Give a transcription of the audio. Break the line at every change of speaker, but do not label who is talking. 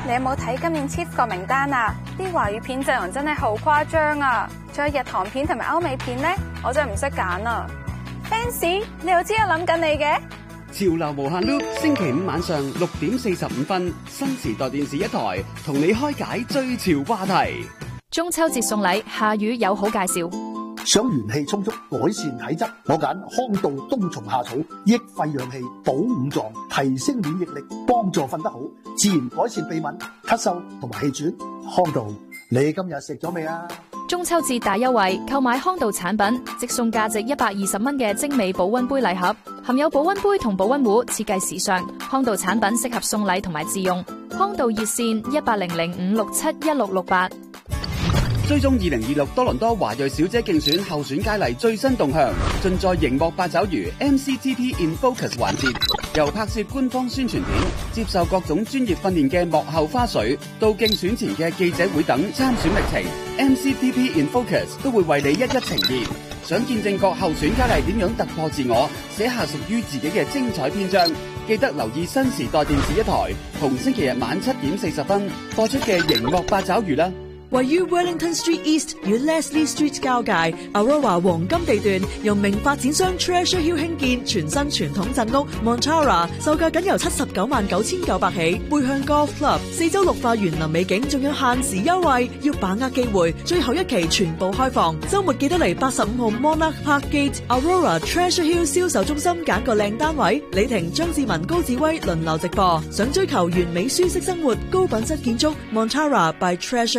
你有冇睇今年 Chief 個名單啊？啲華語片陣容真係好誇張啊！仲有日韓片同埋歐美片呢，我真係唔識揀啊 ！Fans， 你又知我諗緊你嘅？
潮流無限 loop， 星期五晚上6:45，新時代電視一台，同你開解最潮話題。
中秋節送禮，夏雨有好介紹。
想元氣充足，改善體質，我揀康道冬蟲夏草，益肺養氣，補五臟，提升免疫力，幫助瞓得好，自然改善鼻敏、咳嗽同埋氣喘。康道，你今日食咗未啊？
中秋節大優惠，購買康道產品，即送價值120蚊嘅精美保溫杯禮盒，含有保溫杯同保溫壺，設計時尚。康道產品適合送禮同埋自用。康道熱線1800-567-1668。
追蹤2026多倫多華裔小姐競選候選佳麗最新動向，盡在熒幕八爪魚 MCTP in Focus 環節，由拍攝官方宣傳片、接受各種專業訓練嘅幕後花絮，到競選前嘅記者會等參選歷程 ，MCTP in Focus 都會為你一一呈現。想見證各候選佳麗點樣突破自我，寫下屬於自己嘅精彩篇章，記得留意新時代電視一台，逢星期日晚7:40播出嘅熒幕八爪魚啦。
位於 Wellington Street East 與 Leslie Street 交界 Aurora 黃金地段，由名發展商 Treasure Hill 興建全新傳統鎮屋 Montara， 售價僅由799900起，背向 Golf Club， 4周綠化園林美景，仲有限時優惠，要把握機會，最後一期全部開放，週末記得嚟85號 Monarch Park Gate Aurora Treasure Hill 銷售中心揀個靚單位。李婷、張志文、高志威輪流直播，想追求完美舒適生活、高品質建築 Montara by Treasure